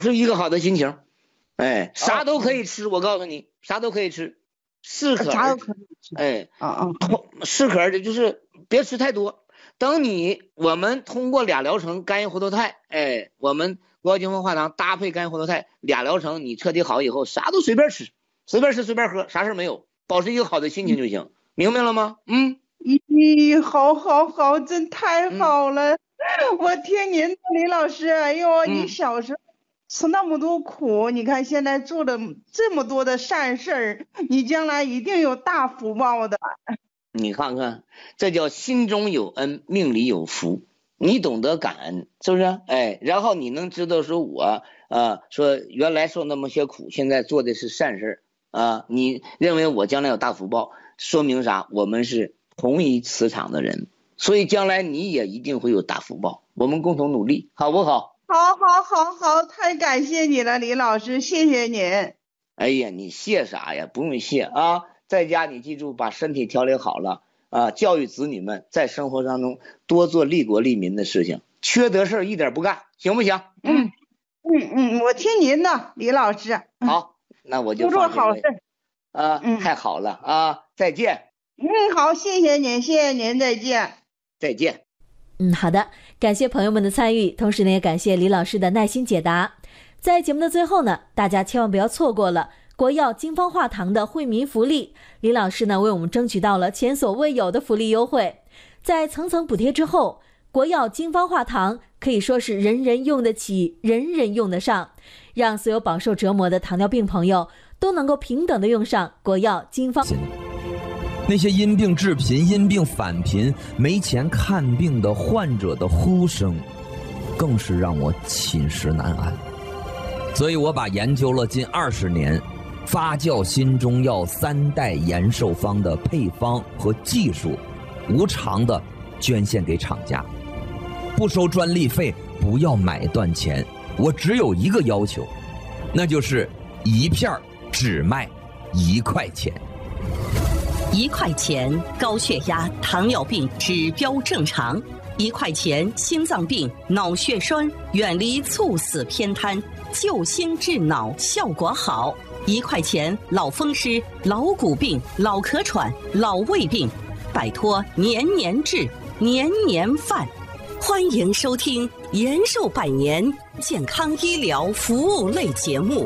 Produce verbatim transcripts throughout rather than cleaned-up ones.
是一个好的心情。哎，啥都可以吃，我告诉你，啥都可以吃，适可而止。哎，啊啊，适可而止，就是别吃太多。等你我们通过俩疗程干叶活脱肽，哎，我们国药金风化糖搭配干叶活脱肽俩疗程，你彻底好以后，啥都随便吃，随便吃随便喝，啥事没有，保持一个好的心情就行，明白了吗？嗯。 咦，好好好，真太好了！嗯、我听您的李老师，哎呦，嗯、你小时候吃那么多苦，你看现在做了这么多的善事儿，你将来一定有大福报的。 你看看，这叫心中有恩，命里有福。你懂得感恩，是不是？哎，然后你能知道说我啊、呃，说原来受那么些苦，现在做的是善事啊、呃，你认为我将来有大福报，说明啥？我们是同一磁场的人，所以将来你也一定会有大福报。我们共同努力，好不好？ 好，好，好，好，太感谢你了，李老师，谢谢您。 哎呀，你谢啥呀？不用谢啊。在家你记住，把身体调理好了啊，教育子女们在生活当中多做利国利民的事情，缺德事一点不干，行不行？ 嗯嗯嗯，我听您的，李老师。 好，那我就做好事啊、嗯，太好了啊，再见。 嗯，好，谢谢您，谢谢您，再见。 再见。 嗯，好的，感谢朋友们的参与，同时呢，也感谢李老师的耐心解答。在节目的最后呢，大家千万不要错过了国药金方化糖的惠民福利，李老师呢为我们争取到了前所未有的福利优惠。在层层补贴之后，国药金方化糖可以说是人人用得起，人人用得上，让所有饱受折磨的糖尿病朋友都能够平等的用上国药金方。 那些因病致贫、因病返贫、没钱看病的患者的呼声，更是让我寝食难安。所以我把研究了近二十年发酵新中药三代延寿方的配方和技术，无偿的捐献给厂家，不收专利费，不要买断钱。我只有一个要求，那就是一片只卖一块钱。 一块钱高血压、糖尿病指标正常，一块钱心脏病、脑血栓远离猝死偏瘫，救心治脑效果好。一块钱老风湿、老骨病、老咳喘、老胃病，摆脱年年治、年年犯。欢迎收听延寿百年健康医疗服务类节目。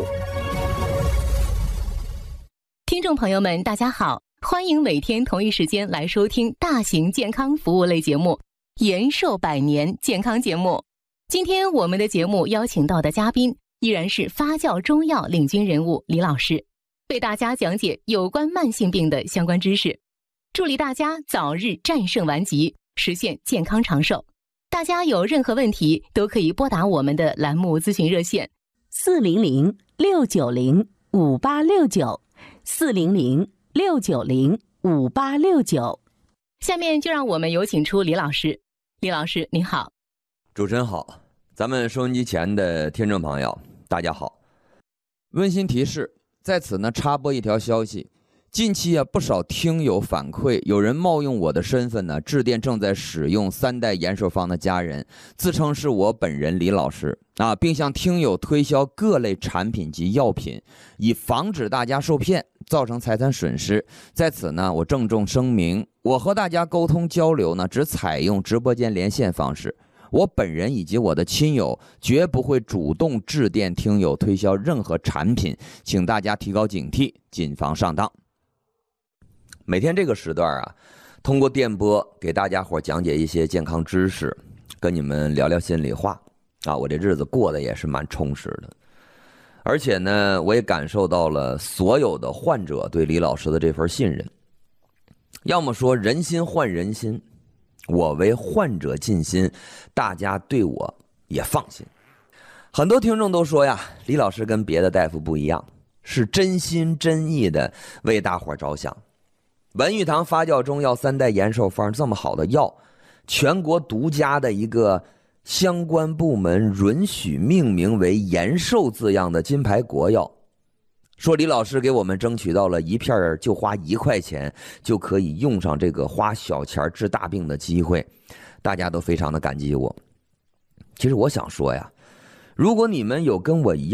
听众朋友们，大家好，欢迎每天同一时间来收听大型健康服务类节目延寿百年健康节目。今天我们的节目邀请到的嘉宾依然是发酵中药领军人物李老师，为大家讲解有关慢性病的相关知识，助力大家早日战胜顽疾，实现健康长寿。大家有任何问题都可以拨打我们的栏目咨询热线四零零六九零五八六九四零零六九零五八六九。 下面就让我们有请出李老师。李老师您好。 主持人好，咱们收音机前的听众朋友大家好。温馨提示，在此呢插播一条消息，近期啊不少听友反馈，有人冒用我的身份呢致电正在使用三代延寿方的家人，自称是我本人李老师啊，并向听友推销各类产品及药品，以防止大家受骗，造成财产损失。在此呢，我郑重声明，我和大家沟通交流呢，只采用直播间连线方式。我本人以及我的亲友绝不会主动致电听友推销任何产品，请大家提高警惕，谨防上当。每天这个时段啊，通过电波给大家伙讲解一些健康知识，跟你们聊聊心里话啊，我这日子过得也是蛮充实的。而且呢，我也感受到了所有的患者对李老师的这份信任。要么说人心换人心，我为患者尽心，大家对我也放心。很多听众都说呀，李老师跟别的大夫不一样，是真心真意的为大伙着想。文玉堂发酵中药三代延寿方这么好的药，全国独家的一个相关部门允许命名为延寿字样的金牌国药，说李老师给我们争取到了一片就花一块钱就可以用上这个花小钱治大病的机会，大家都非常的感激我。其实我想说呀， 如果你们有跟我一样